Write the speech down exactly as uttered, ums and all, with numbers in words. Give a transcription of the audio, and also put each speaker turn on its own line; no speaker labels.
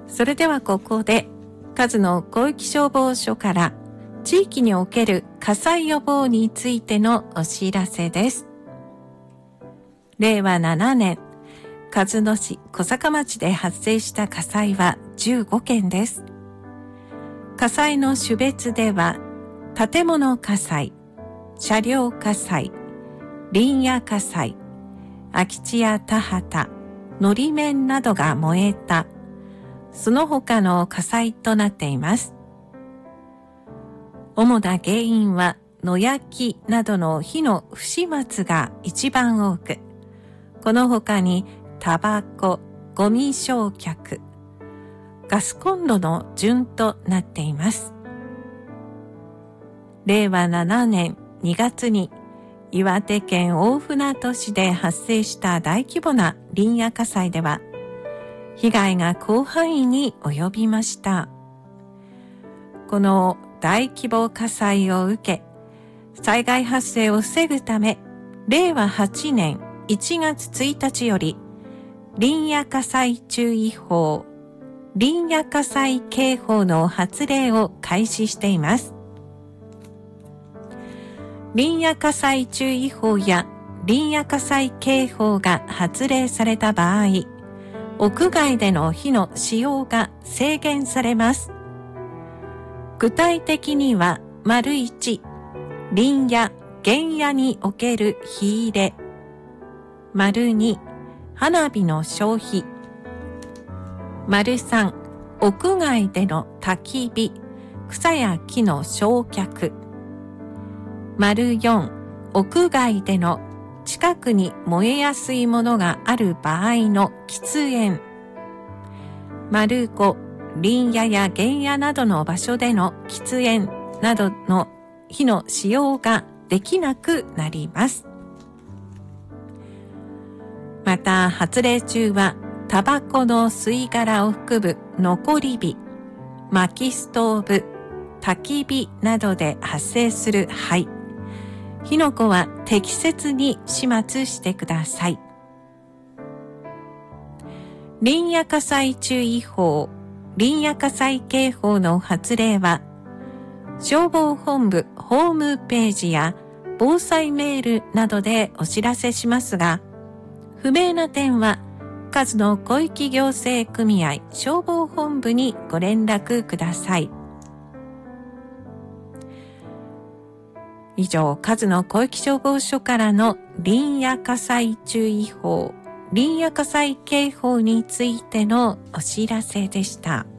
それではここで数の広域消防署から地域における火災予防についてのお知らせです。れいわななねん、鹿角市小坂町で発生した火災はじゅうごけんです。火災の種別では、建物火災、車両火災、林野火災、空き地や田畑、のり面などが燃えた、その他の火災となっています。主な原因は野焼きなどの火の不始末が一番多く、この他にタバコ、ゴミ焼却、ガスコンロの順となっています。れいわななねんにがつに岩手県大船渡市で発生した大規模な林野火災では、被害が広範囲に及びました。この大規模火災を受け、災害発生を防ぐため、れいわはちねんいちがつついたちより、林野火災注意報、林野火災警報の発令を開始しています。林野火災注意報や林野火災警報が発令された場合、屋外での火の使用が制限されます。具体的には、丸いち、林野、原野における火入れ。丸に、花火の消費。丸さん、屋外での焚き火、草や木の焼却。丸よん、屋外での近くに燃えやすいものがある場合の喫煙。丸ご、林野や原野などの場所での喫煙などの火の使用ができなくなります。また発令中はタバコの吸い殻を含む残り火、薪ストーブ、焚き火などで発生する灰、火の粉は適切に始末してください。林野火災注意報、林野火災警報の発令は、消防本部ホームページや防災メールなどでお知らせしますが、不明な点は、数の広域行政組合消防本部にご連絡ください。以上、数の広域消防署からの林野火災注意報、林野火災警報についてのお知らせでした。